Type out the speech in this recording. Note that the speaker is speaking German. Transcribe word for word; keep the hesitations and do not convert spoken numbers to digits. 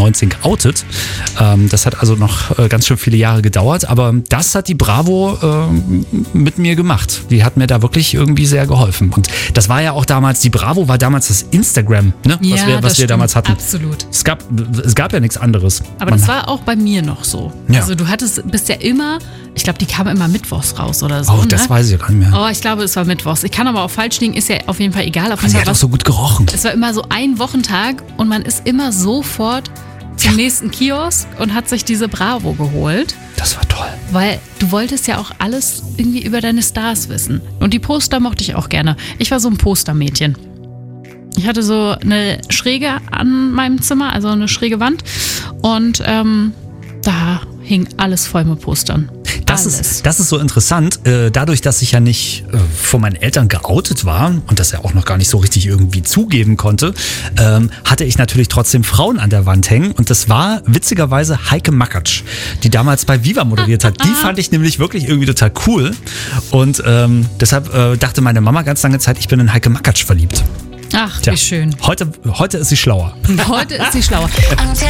neunzehn geoutet. Ähm, das hat also noch äh, ganz schön viele Jahre gedauert, aber das hat die Bravo äh, mit mir gemacht. Die hat mir da wirklich irgendwie sehr geholfen. Und das war ja auch damals, die Bravo war damals das Instagram, ne? was Ja, wir, was das wir stimmt. damals hatten. Absolut. Es gab, es gab ja nichts anderes. Aber Man das war auch bei mir noch so. Ja. Also du hattest, bist ja immer, ich glaube, die kam immer mittwochs raus oder so. Oh, das ne? weiß ich gar nicht mehr. Oh, ich glaube, es war mittwochs. Ich kann aber auch falsch liegen, ist ja auf jeden Fall egal. Auf jeden Sie Fall hat auch was- so gut gerochen. Es war immer so ein Wochentag und man ist immer sofort zum nächsten Kiosk und hat sich diese Bravo geholt. Das war toll. Weil du wolltest ja auch alles irgendwie über deine Stars wissen. Und die Poster mochte ich auch gerne. Ich war so ein Postermädchen. Ich hatte so eine Schräge an meinem Zimmer, also eine schräge Wand. Und ähm, da hing alles voll mit Postern. Das alles. ist, das ist so interessant. Äh, dadurch, dass ich ja nicht äh, von meinen Eltern geoutet war und das ja auch noch gar nicht so richtig irgendwie zugeben konnte, ähm, hatte ich natürlich trotzdem Frauen an der Wand hängen. Und das war witzigerweise Heike Makatsch, die damals bei Viva moderiert hat. Die fand ich nämlich wirklich irgendwie total cool. Und ähm, deshalb äh, dachte meine Mama ganz lange Zeit, ich bin in Heike Makatsch verliebt. Ach, Tja, wie schön. Heute, heute ist sie schlauer. Heute ist sie schlauer. Antenne